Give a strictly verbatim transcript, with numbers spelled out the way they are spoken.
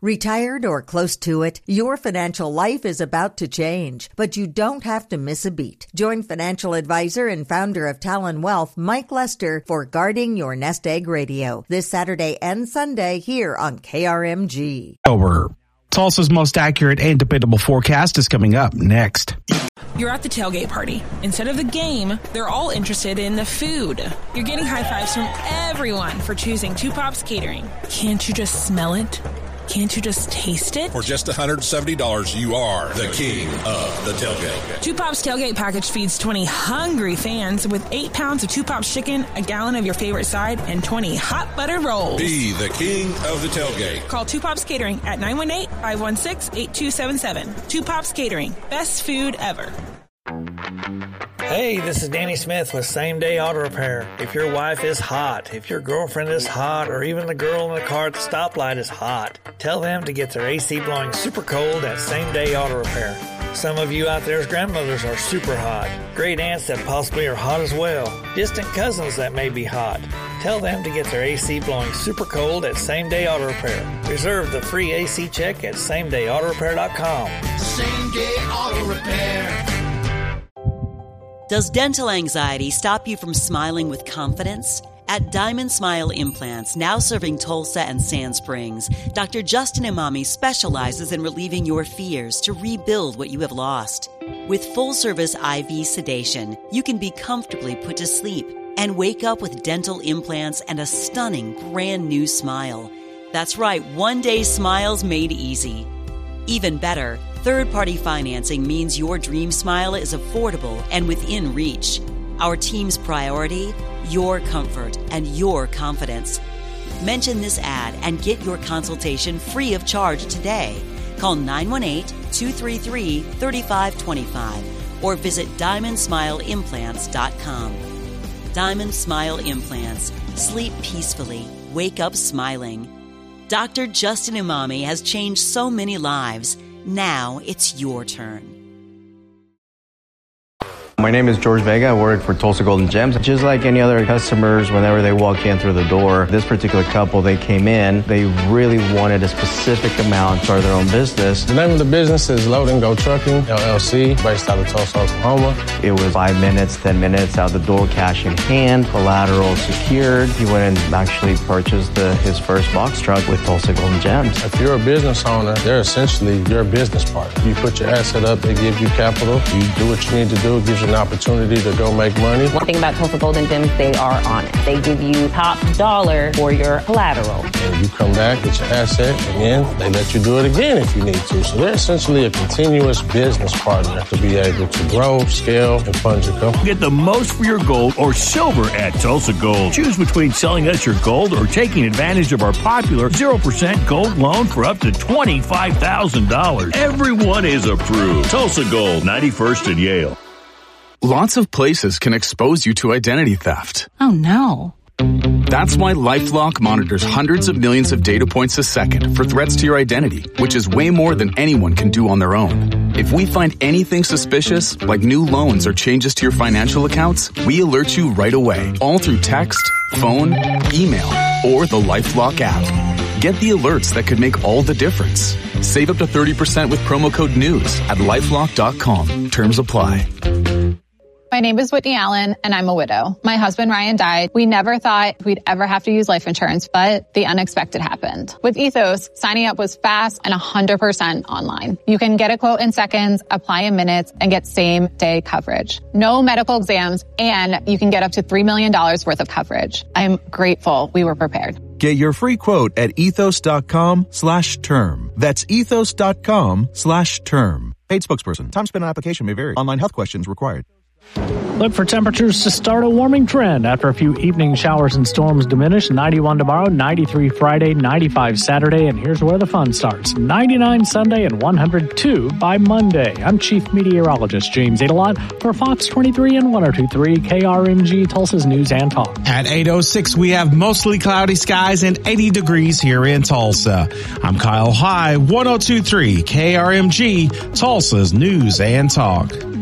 Retired or close to it, your financial life is about to change, but you don't have to miss a beat. Join financial advisor and founder of Talon Wealth, Mike Lester, for Guarding Your Nest Egg Radio this Saturday and Sunday here on K R M G. Over. Tulsa's most accurate and dependable forecast is coming up next. You're at the tailgate party. Instead of the game, they're all interested in the food. You're getting high fives from everyone for choosing Two Pops Catering. Can't you just smell it? Can't you just taste it? For just one hundred seventy dollars, you are the king of the tailgate. Two Pops Tailgate Package feeds twenty hungry fans with eight pounds of Two Pops chicken, a gallon of your favorite side, and twenty hot buttered rolls. Be the king of the tailgate. Call Two Pops Catering at nine one eight, five one six, eight two seven seven. Two Pops Catering. Best food ever. Hey, this is Danny Smith with Same Day Auto Repair. If your wife is hot, if your girlfriend is hot, or even the girl in the car at the stoplight is hot, tell them to get their A C blowing super cold at Same Day Auto Repair. Some of you out there's grandmothers are super hot. Great aunts that possibly are hot as well. Distant cousins that may be hot. Tell them to get their A C blowing super cold at Same Day Auto Repair. Reserve the free A C check at same day auto repair dot com. Same Day Auto Repair. Does dental anxiety stop you from smiling with confidence? At Diamond Smile Implants, now serving Tulsa and Sand Springs, Doctor Justin Imami specializes in relieving your fears to rebuild what you have lost. With full-service I V sedation, you can be comfortably put to sleep and wake up with dental implants and a stunning brand new smile. That's right, one-day smiles made easy. Even better, third-party financing means your dream smile is affordable and within reach. Our team's priority, your comfort and your confidence. Mention this ad and get your consultation free of charge today. Call nine one eight, two three three, three five two five or visit diamond smile implants dot com. Diamond Smile Implants. Sleep peacefully. Wake up smiling. Doctor Justin Imami has changed so many lives. Now it's your turn. My name is George Vega. I work for Tulsa Golden Gems. Just like any other customers, whenever they walk in through the door, this particular couple, they came in, they really wanted a specific amount to start their own business. The name of the business is Load and Go Trucking, L L C, based out of Tulsa, Oklahoma. It was five minutes, ten minutes out the door, cash in hand, collateral secured. He went and actually purchased the, his first box truck with Tulsa Golden Gems. If you're a business owner, they're essentially your business partner. You put your asset up, they give you capital. You do what you need to do, it gives you an opportunity to go make money. One thing about Tulsa Golden Gems, they are honest. They give you top dollar for your collateral. And you come back, get your asset, and then they let you do it again if you need to. So they're essentially a continuous business partner to be able to grow, scale, and fund your company. Get the most for your gold or silver at Tulsa Gold. Choose between selling us your gold or taking advantage of our popular zero percent gold loan for up to twenty-five thousand dollars. Everyone is approved. Tulsa Gold, ninety-first and Yale. Lots of places can expose you to identity theft. Oh, no. That's why LifeLock monitors hundreds of millions of data points a second for threats to your identity, which is way more than anyone can do on their own. If we find anything suspicious, like new loans or changes to your financial accounts, we alert you right away, all through text, phone, email, or the LifeLock app. Get the alerts that could make all the difference. Save up to thirty percent with promo code NEWS at lifelock dot com. Terms apply. My name is Whitney Allen, and I'm a widow. My husband, Ryan, died. We never thought we'd ever have to use life insurance, but the unexpected happened. With Ethos, signing up was fast and one hundred percent online. You can get a quote in seconds, apply in minutes, and get same-day coverage. No medical exams, and you can get up to three million dollars worth of coverage. I'm grateful we were prepared. Get your free quote at ethos.com slash term. That's ethos.com slash term. Paid spokesperson. Time spent on application may vary. Online health questions required. Look for temperatures to start a warming trend after a few evening showers and storms diminish. ninety-one tomorrow, ninety-three Friday, ninety-five Saturday, and here's where the fun starts. ninety-nine Sunday and one hundred two by Monday. I'm Chief Meteorologist James Adelot for Fox twenty-three and one oh two point three K R M G, Tulsa's News and Talk. At eight oh six, we have mostly cloudy skies and eighty degrees here in Tulsa. I'm Kyle High, one oh two point three K R M G, Tulsa's News and Talk.